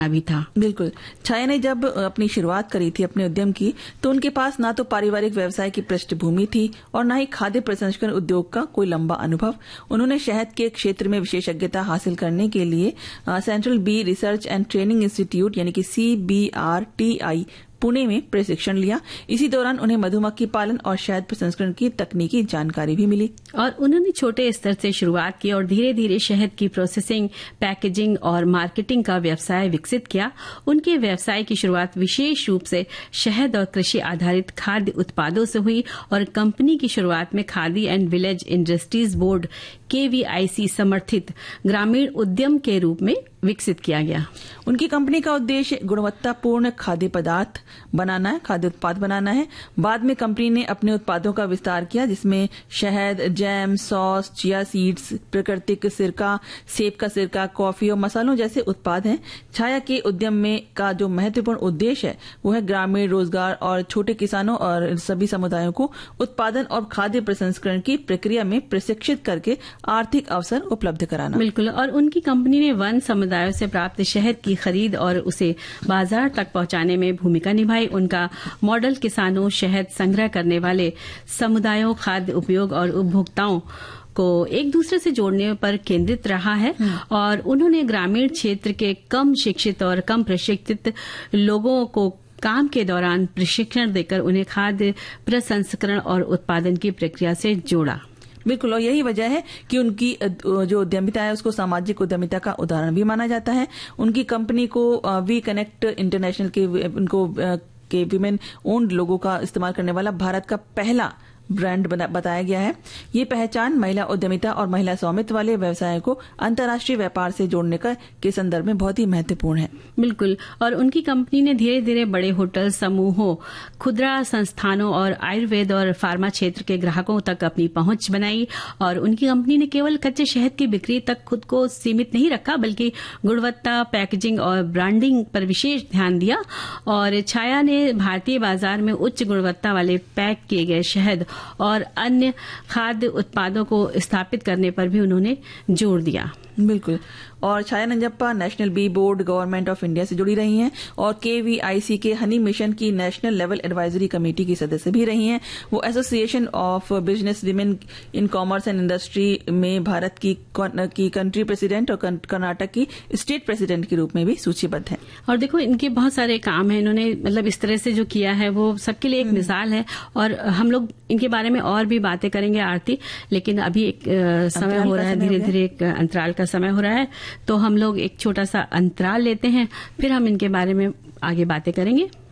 भी था। बिल्कुल। छाया ने जब अपनी शुरुआत करी थी अपने उद्यम की, तो उनके पास ना तो पारिवारिक व्यवसाय की पृष्ठभूमि थी और ना ही खाद्य प्रसंस्करण उद्योग का कोई लंबा अनुभव। उन्होंने शहद के क्षेत्र में विशेषज्ञता हासिल करने के लिए central B research and training institute यानी कि CBRTI पुणे में प्रशिक्षण लिया। इसी दौरान उन्हें मधुमक्खी पालन और शहद प्रसंस्करण की तकनीकी जानकारी भी मिली और उन्होंने छोटे स्तर से शुरुआत की और धीरे धीरे शहद की प्रोसेसिंग, पैकेजिंग और मार्केटिंग का व्यवसाय विकसित किया। उनके व्यवसाय की शुरुआत विशेष रूप से शहद और कृषि आधारित खाद्य उत्पादों से हुई और कंपनी की शुरुआत में khadi and village industries board KVIC समर्थित ग्रामीण उद्यम के रूप में विकसित किया गया। उनकी कंपनी का उद्देश्य गुणवत्तापूर्ण खाद्य उत्पाद बनाना है। बाद में कंपनी ने अपने उत्पादों का विस्तार किया, जिसमें शहद, जैम, सॉस, चिया सीड्स, प्राकृतिक सिरका, सेब का सिरका, कॉफी और मसालों जैसे उत्पाद हैं। छाया के उद्यम में का जो महत्वपूर्ण उद्देश्य है वो है ग्रामीण रोजगार और छोटे किसानों और सभी समुदायों को उत्पादन और खाद्य प्रसंस्करण की प्रक्रिया में प्रशिक्षित करके आर्थिक अवसर उपलब्ध कराना। बिल्कुल। और उनकी कंपनी ने वन समुदायों से प्राप्त शहद की खरीद और उसे बाजार तक पहुंचाने में भूमिका निभाई। उनका मॉडल किसानों, शहद संग्रह करने वाले समुदायों, खाद्य उपयोग और उपभोक्ताओं को एक दूसरे से जोड़ने पर केंद्रित रहा है और उन्होंने ग्रामीण क्षेत्र के कम शिक्षित और कम प्रशिक्षित लोगों को काम के दौरान प्रशिक्षण देकर उन्हें खाद्य प्रसंस्करण और उत्पादन की प्रक्रिया से जोड़ा। बिल्कुल। और यही वजह है कि उनकी जो उद्यमिता है उसको सामाजिक उद्यमिता का उदाहरण भी माना जाता है। उनकी कंपनी को वी कनेक्ट इंटरनेशनल के विमेन ओन्ड लोगो का इस्तेमाल करने वाला भारत का पहला ब्रांड बताया गया है। ये पहचान महिला उद्यमिता और महिला स्वामित्व वाले व्यवसाय को अंतर्राष्ट्रीय व्यापार से जोड़ने के संदर्भ में बहुत ही महत्वपूर्ण है। बिल्कुल। और उनकी कंपनी ने धीरे धीरे बड़े होटल समूहों, खुदरा संस्थानों और आयुर्वेद और फार्मा क्षेत्र के ग्राहकों तक अपनी पहुंच बनाई। और उनकी कंपनी ने केवल कच्चे शहद की बिक्री तक खुद को सीमित नहीं रखा, बल्कि गुणवत्ता, पैकेजिंग और ब्रांडिंग पर विशेष ध्यान दिया। और छाया ने भारतीय बाजार में उच्च गुणवत्ता वाले पैक किए गए शहद और अन्य खाद्य उत्पादों को स्थापित करने पर भी उन्होंने जोर दिया। बिल्कुल। और छाया Nanjappa national B board government of India से जुड़ी रही हैं और KVIC के हनी मिशन की नेशनल लेवल एडवाइजरी कमेटी की सदस्य भी रही हैं। वो association of business women in commerce and industry में भारत की कंट्री प्रेसिडेंट और कर्नाटक की स्टेट प्रेसिडेंट के रूप में भी सूचीबद्ध है। और देखो, इनके बहुत सारे काम हैं। इन्होंने मतलब इस तरह से जो किया है वो सबके लिए एक मिसाल है और हम लोग इनके बारे में और भी बातें करेंगे आरती, लेकिन अभी एक समय हो रहा है, धीरे धीरे एक अंतराल का समय हो रहा है, तो हम लोग एक छोटा सा अंतराल लेते हैं, फिर हम इनके बारे में आगे बातें करेंगे।